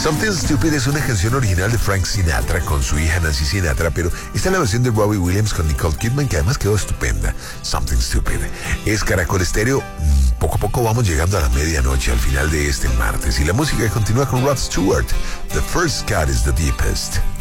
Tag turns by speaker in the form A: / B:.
A: Something Stupid es una canción original de Frank Sinatra con su hija Nancy Sinatra, pero está en la versión de Robbie Williams con Nicole Kidman, que además quedó estupenda. Something Stupid. Es Caracol Estéreo. Poco a poco vamos llegando a la medianoche, al final de este martes. Y la música continúa con Rod Stewart. The First Cut is the Deepest.